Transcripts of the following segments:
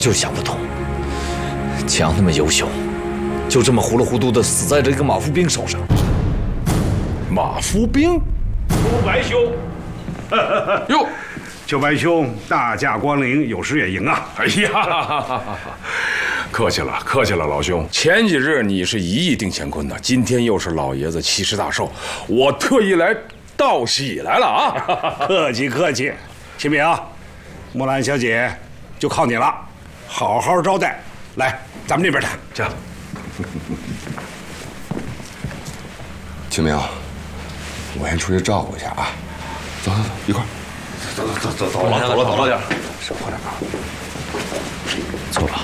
就想不通，强那么优秀，就这么糊里糊涂的死在这个马夫兵手上。 马夫兵？ 秋白兄， 哟， 秋白兄大驾光临，有失远迎啊！ 哎呀，客气了，客气了，老兄。前几日你是一亿定乾坤呐，今天又是老爷子70大寿，我特意来道喜来了啊！ 客气客气，启明，木兰小姐就靠你了，好好招待。来，咱们这边谈。 这样， 清明，我先出去照顾一下啊。走，一块儿。 走了点， 少喝点啊。 走吧。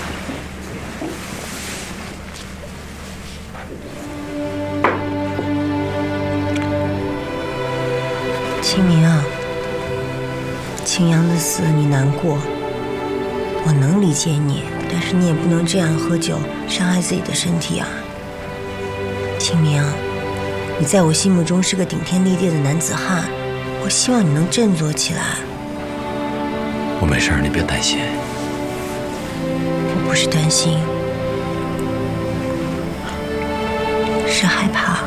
清明啊，青阳的死你难过，我能理解你，但是你也不能这样喝酒伤害自己的身体啊。清明，你在我心目中是个顶天立地的男子汉，我希望你能振作起来。 我没事，你别担心。 我不是担心，是害怕。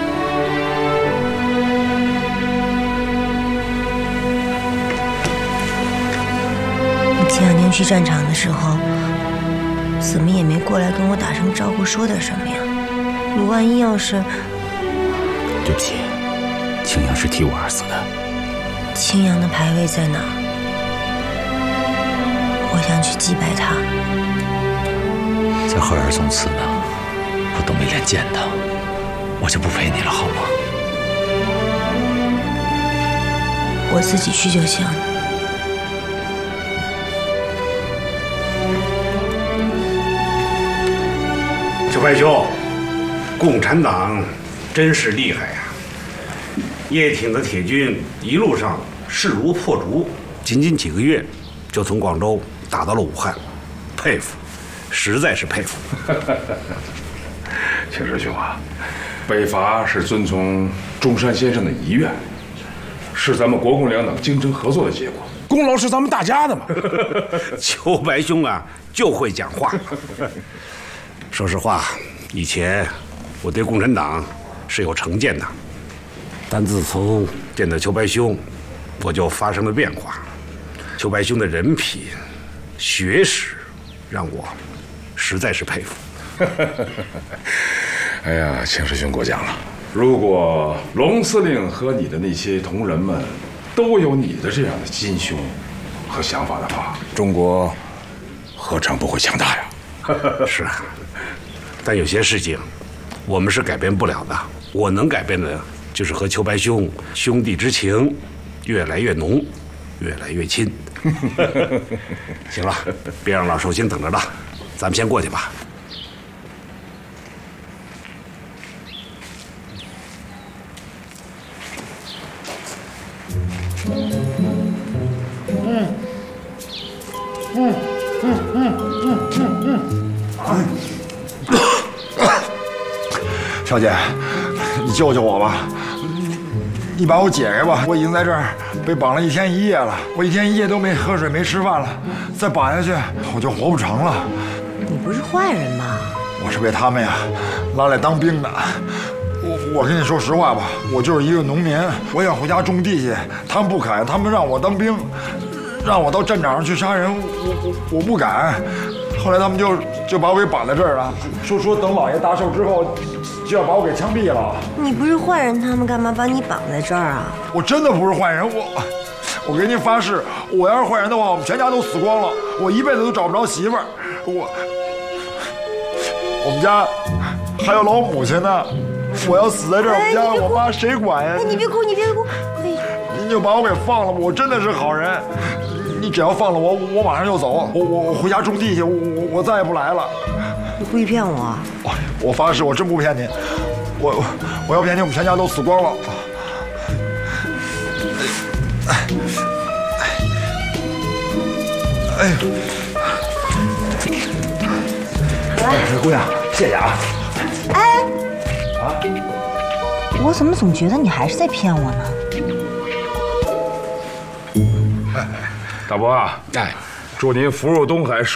你前2天去战场的时候，怎么也没过来跟我打声招呼，说点什么呀？你万一要是…… 对不起，青阳是替我而死的。 青阳的牌位在哪？我想去祭拜他。 在后院宗祠呢，我都没脸见他，我就不陪你了，好吗？ 我自己去就行。 秋白兄，共产党真是厉害呀！叶挺的铁军一路上势如破竹，仅仅几个月就从广州打到了武汉，佩服，实在是佩服。 青师兄啊，北伐是遵从中山先生的遗愿，是咱们国共两党精诚合作的结果，功劳是咱们大家的嘛。 秋白兄啊，就会讲话。说实话，以前我对共产党是有成见的，但自从见到秋白兄，我就发生了变化。秋白兄的人品、学识，让我实在是佩服。 哎呀，青师兄过奖了。如果龙司令和你的那些同仁们都有你的这样的心胸和想法的话，中国何尝不会强大呀？ 是啊，但有些事情我们是改变不了的。我能改变的就是和秋白兄兄弟之情越来越浓，越来越亲。行了，别让老寿星等着了，咱们先过去吧。 小姐，你救救我吧！你把我解开吧！我已经在这儿被绑了1天1夜了，我1天1夜都没喝水没吃饭了，再绑下去我就活不成了。 你不是坏人吗？ 我是被他们呀拉来当兵的。我跟你说实话吧，我就是一个农民，我想回家种地去，他们不肯，他们让我当兵，让我到战场上去杀人，我不敢。后来他们就把我给绑在这儿了，说等老爷大寿之后就要把我给枪毙了。 你不是坏人，他们干嘛把你绑在这儿啊？ 我真的不是坏人，我给您发誓，我要是坏人的话，我们全家都死光了，我一辈子都找不着媳妇儿，我们家还有老母亲呢，我要死在这儿，我们家我妈谁管呀？ 你别哭，你别哭， 您就把我给放了吧，我真的是好人。你只要放了我，我马上就走，我回家种地去，我再也不来了。 你故意骗我？ 我发誓，我真不骗你，我要骗你，我们全家都死光了。哎呦，姑娘，谢谢啊。 哎，我怎么总觉得你还是在骗我呢？ 大伯啊， 祝您福如东海。